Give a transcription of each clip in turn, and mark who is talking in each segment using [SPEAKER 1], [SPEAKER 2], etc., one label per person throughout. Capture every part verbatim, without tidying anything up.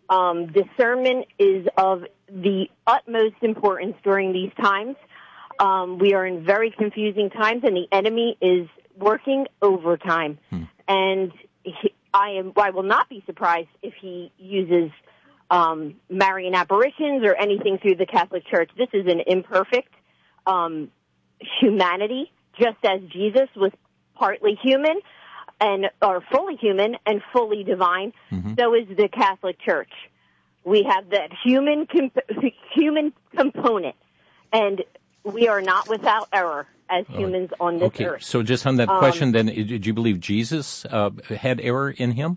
[SPEAKER 1] Um, discernment is of the utmost importance during these times. Um, we are in very confusing times, and the enemy is working overtime. Hmm. And he, I am. I will not be surprised if he uses um, Marian apparitions or anything through the Catholic Church. This is an imperfect um, humanity, just as Jesus was partly human and or fully human and fully divine. Mm-hmm. So is the Catholic Church. We have that human comp- human component, and we are not without error as humans on this
[SPEAKER 2] okay.
[SPEAKER 1] earth.
[SPEAKER 2] So just on that
[SPEAKER 1] um,
[SPEAKER 2] question, then, did you believe Jesus uh, had error in him?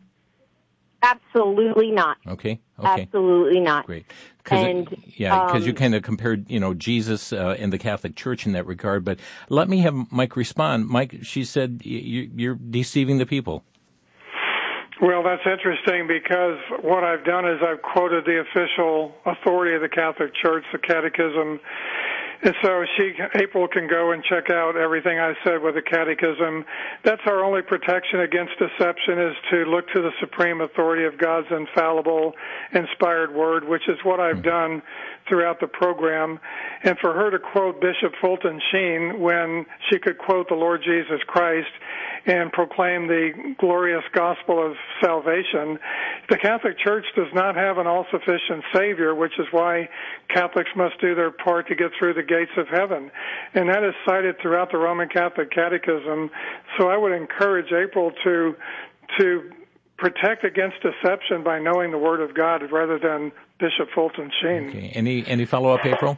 [SPEAKER 1] Absolutely not.
[SPEAKER 2] Okay. Okay.
[SPEAKER 1] Absolutely not.
[SPEAKER 2] Great.
[SPEAKER 1] And
[SPEAKER 2] it, yeah, because
[SPEAKER 1] um,
[SPEAKER 2] you kind of compared, you know, Jesus uh, and the Catholic Church in that regard. But let me have Mike respond. Mike, she said you, you're deceiving the people.
[SPEAKER 3] Well, that's interesting because what I've done is I've quoted the official authority of the Catholic Church, the Catechism. And so she, April can go and check out everything I said with the Catechism. That's our only protection against deception, is to look to the supreme authority of God's infallible, inspired word, which is what I've done throughout the program. And for her to quote Bishop Fulton Sheen when she could quote the Lord Jesus Christ and proclaim the glorious gospel of salvation, the Catholic Church does not have an all-sufficient Savior, which is why Catholics must do their part to get through the gates of heaven. And that is cited throughout the Roman Catholic Catechism. So I would encourage April to to protect against deception by knowing the Word of God rather than Bishop Fulton Sheen.
[SPEAKER 2] Okay. Any, any follow-up, April?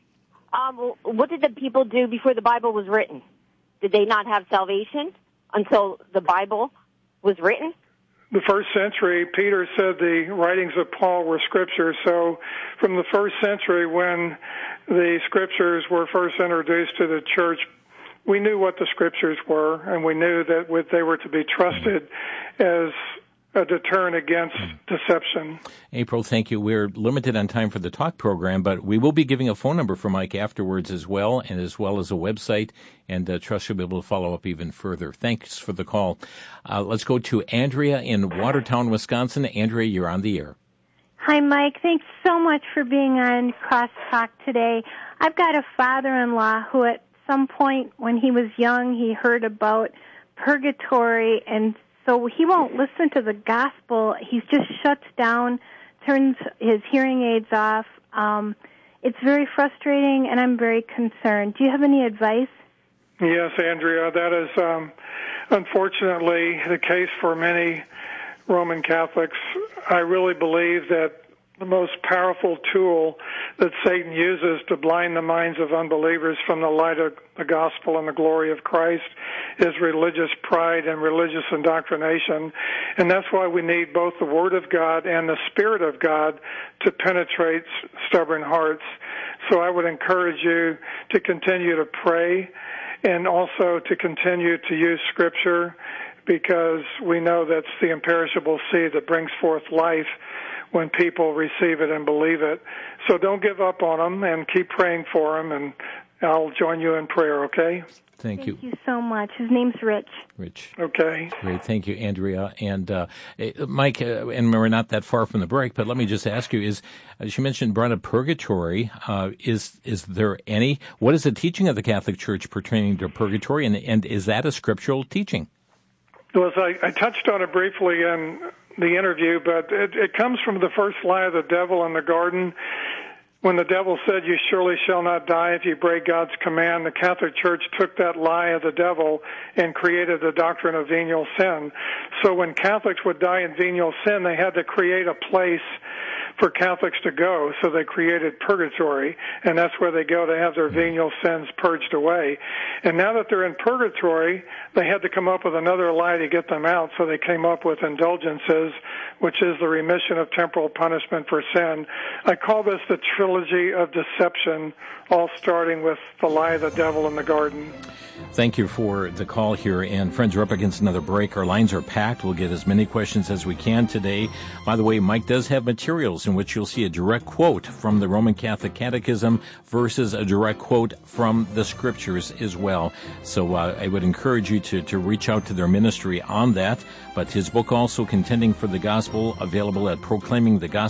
[SPEAKER 1] Um, what did the people do before the Bible was written? Did they not have salvation until the Bible was written?
[SPEAKER 3] The first century, Peter said the writings of Paul were scriptures. So from the first century, when the scriptures were first introduced to the church, we knew what the scriptures were, and we knew that they were to be trusted as a deterrent against deception.
[SPEAKER 2] April, thank you. We're limited on time for the talk program, but we will be giving a phone number for Mike afterwards as well, and as well as a website, and uh, trust you'll be able to follow up even further. Thanks for the call. Uh, let's go to Andrea in Watertown, Wisconsin. Andrea, you're on the air.
[SPEAKER 4] Hi, Mike. Thanks so much for being on Crosstalk today. I've got a father-in-law who at some point when he was young, he heard about purgatory, and so he won't listen to the gospel. He just shuts down, turns his hearing aids off. Um, it's very frustrating, and I'm very concerned. Do you have any advice?
[SPEAKER 3] Yes, Andrea, that is um, unfortunately the case for many Roman Catholics. I really believe that the most powerful tool that Satan uses to blind the minds of unbelievers from the light of the gospel and the glory of Christ is religious pride and religious indoctrination. And that's why we need both the Word of God and the Spirit of God to penetrate stubborn hearts. So I would encourage you to continue to pray and also to continue to use Scripture, because we know that's the imperishable seed that brings forth life when people receive it and believe it. So don't give up on them and keep praying for them, and I'll join you in prayer, okay?
[SPEAKER 2] Thank you.
[SPEAKER 4] Thank you so much. His name's Rich.
[SPEAKER 2] Rich.
[SPEAKER 3] Okay.
[SPEAKER 2] Great. Thank you, Andrea. And uh, Mike, uh, and we're not that far from the break, but let me just ask you, is, as you mentioned, brought up purgatory, uh, is is there any, what is the teaching of the Catholic Church pertaining to purgatory, and, and is that a scriptural teaching?
[SPEAKER 3] Well, I, I touched on it briefly in the interview, but it, it comes from the first lie of the devil in the garden. When the devil said, "You surely shall not die if you break God's command," the Catholic Church took that lie of the devil and created the doctrine of venial sin. So when Catholics would die in venial sin, they had to create a place for Catholics to go, so they created purgatory, and that's where they go to have their venial sins purged away. And now that they're in purgatory, they had to come up with another lie to get them out, so they came up with indulgences, which is the remission of temporal punishment for sin. I call this the trilogy of deception, all starting with the lie of the devil in the garden.
[SPEAKER 2] Thank you for the call here. And friends, we're up against another break. Our lines are packed. We'll get as many questions as we can today. By the way, Mike does have materials in which you'll see a direct quote from the Roman Catholic Catechism versus a direct quote from the Scriptures as well. So uh, I would encourage you to, to reach out to their ministry on that. But his book also, Contending for the Gospel, available at proclaiming the gospel